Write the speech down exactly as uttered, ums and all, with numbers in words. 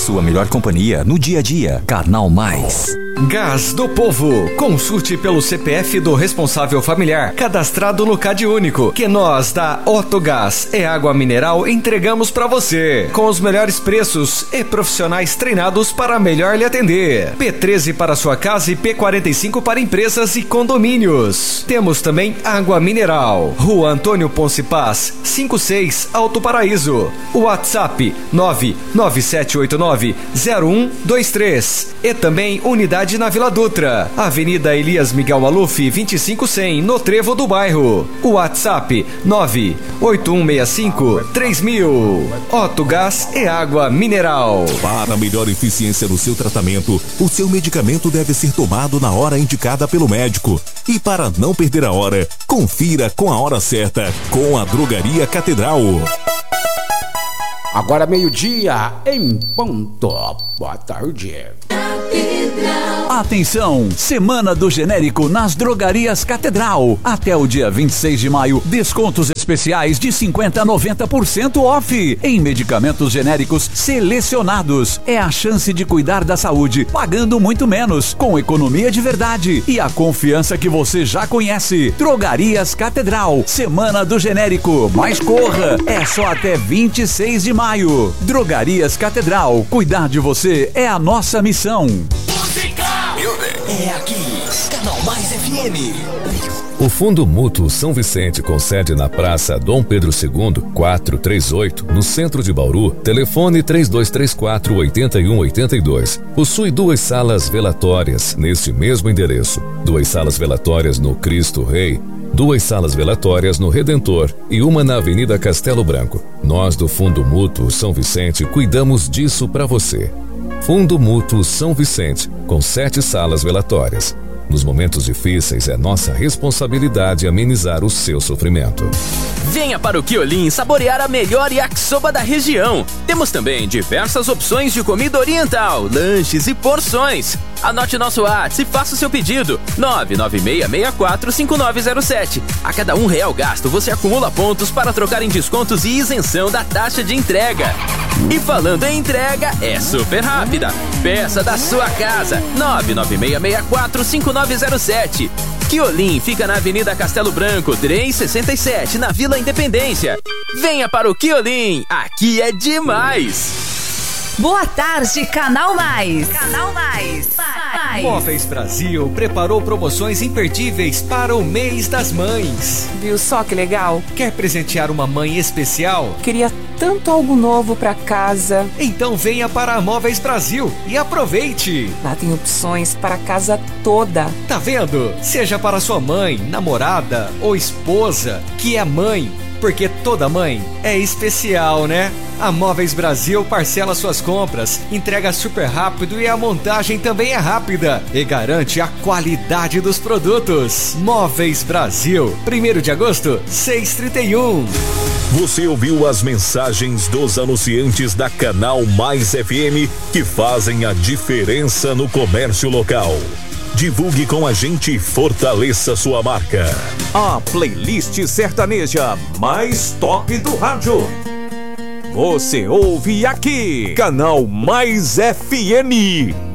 sua melhor companhia no dia a dia. Canal Mais. Gás do Povo. Consulte pelo C P F do responsável familiar, cadastrado no C A D Único, que nós da Otogás e Água Mineral entregamos para você, com os melhores preços e profissionais treinados para melhor lhe atender. P treze para sua casa e P quarenta e cinco para empresas e condomínios. Temos também Água Mineral. Rua Antônio Ponce Paz, cinquenta e seis, Alto Paraíso. WhatsApp nove nove sete oito nove zero um dois três. E também unidade na Vila Dutra, Avenida Elias Miguel Maluf, vinte e cinco cem, no Trevo do Bairro. WhatsApp nove oito um seis cinco três mil. Otogás e Água Mineral. Para melhor eficiência no seu tratamento, o seu medicamento deve ser tomado na hora indicada pelo médico. E para não perder a hora, confira com a hora certa com a Drogaria Catedral. Agora meio-dia em ponto. Boa tarde. Atenção! Semana do Genérico nas Drogarias Catedral. Até o dia vinte e seis de maio, descontos especiais de cinquenta a noventa por cento off em medicamentos genéricos selecionados. É a chance de cuidar da saúde pagando muito menos, com economia de verdade e a confiança que você já conhece. Drogarias Catedral, Semana do Genérico. Mas corra! É só até vinte e seis de maio. Drogarias Catedral. Cuidar de você é a nossa missão. É aqui, Canal Mais F M. O Fundo Mútuo São Vicente, com sede na Praça Dom Pedro segundo, quatrocentos e trinta e oito, no centro de Bauru, telefone três dois três quatro, oito um oito dois. Possui duas salas velatórias neste mesmo endereço. Duas salas velatórias no Cristo Rei, duas salas velatórias no Redentor e uma na Avenida Castelo Branco. Nós do Fundo Mútuo São Vicente cuidamos disso para você. Fundo Mútuo São Vicente, com sete salas velatórias. Nos momentos difíceis, é nossa responsabilidade amenizar o seu sofrimento. Venha para o Quiolim saborear a melhor yakisoba da região. Temos também diversas opções de comida oriental, lanches e porções. Anote nosso WhatsApp e faça o seu pedido. nove nove seis seis quatro cinco nove zero sete. A cada um real gasto, você acumula pontos para trocar em descontos e isenção da taxa de entrega. E falando em entrega, é super rápida. Peça da sua casa. nove nove seis seis quatro cinco nove zero sete. Quiolim fica na Avenida Castelo Branco, trezentos e sessenta e sete, na Vila Independência. Venha para o Quiolim, aqui é demais! Boa tarde, Canal Mais. Canal Mais. Mais. Móveis Brasil preparou promoções imperdíveis para o mês das mães. Viu só que legal? Quer presentear uma mãe especial? Queria tanto algo novo para casa. Então venha para a Móveis Brasil e aproveite. Lá tem opções para a casa toda. Tá vendo? Seja para sua mãe, namorada ou esposa, que é mãe. Porque toda mãe é especial, né? A Móveis Brasil parcela suas compras, entrega super rápido e a montagem também é rápida e garante a qualidade dos produtos. Móveis Brasil, primeiro de agosto, seiscentos e trinta e um. Você ouviu as mensagens dos anunciantes da Canal Mais F M que fazem a diferença no comércio local. Divulgue com a gente e fortaleça sua marca. A playlist sertaneja mais top do rádio. Você ouve aqui, Canal Mais F M.